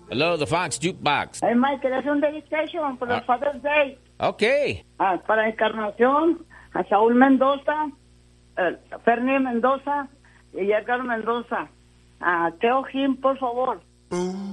Hello, the Fox Jukebox. Hey, Mike, quería hacer un dedication por el Father's Day. Okay. Para Encarnación, a Saúl Mendoza, Fernie Mendoza y Edgar Mendoza. A Teo Jim, por favor.